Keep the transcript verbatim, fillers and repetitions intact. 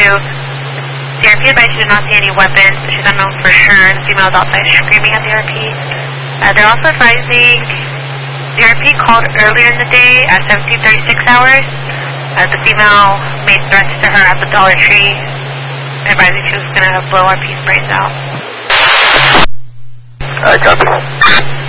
two. C R P advised she did not see any weapons, but she's unknown for sure. The female is outside screaming at the R P. Uh, they're also advising the R P called earlier in the day at seventeen thirty-six hours. Uh, the female made threats to her at the Dollar Tree, advising she was going to blow R P's brains out. Alright, copy.